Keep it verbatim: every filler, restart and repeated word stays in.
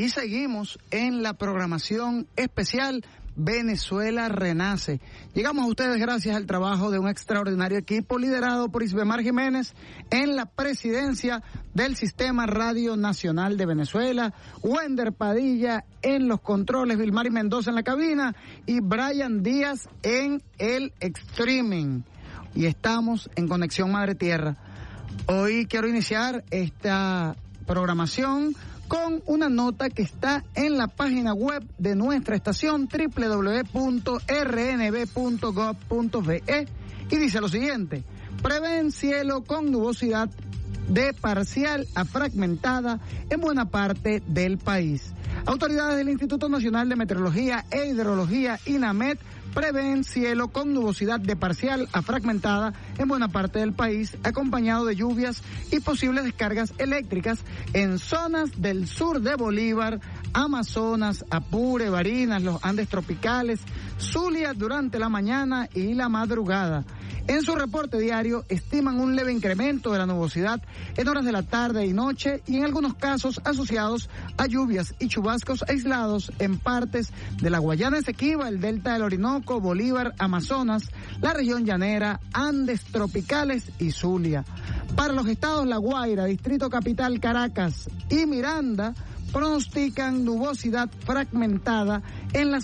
Y seguimos en la programación especial Venezuela Renace. Llegamos a ustedes gracias al trabajo de un extraordinario equipo liderado por Isbemar Jiménez en la presidencia del Sistema Radio Nacional de Venezuela, Wender Padilla en los controles, Vilmari Mendoza en la cabina y Brian Díaz en el streaming. Y estamos en Conexión Madre Tierra. Hoy quiero iniciar esta programación con una nota que está en la página web de nuestra estación doble u doble u doble u punto r n b punto gov punto b e y dice lo siguiente: prevén cielo con nubosidad de parcial a fragmentada en buena parte del país. Autoridades del Instituto Nacional de Meteorología e Hidrología, INAMED, prevén cielo con nubosidad de parcial a fragmentada en buena parte del país, acompañado de lluvias y posibles descargas eléctricas en zonas del sur de Bolívar, Amazonas, Apure, Barinas, los Andes tropicales, Zulia durante la mañana y la madrugada. En su reporte diario estiman un leve incremento de la nubosidad en horas de la tarde y noche y en algunos casos asociados a lluvias y chubascos aislados en partes de la Guayana Esequiba, el delta del Orinoco, Bolívar, Amazonas, la región llanera, Andes tropicales y Zulia. Para los estados La Guaira, Distrito Capital, Caracas y Miranda, pronostican nubosidad fragmentada en las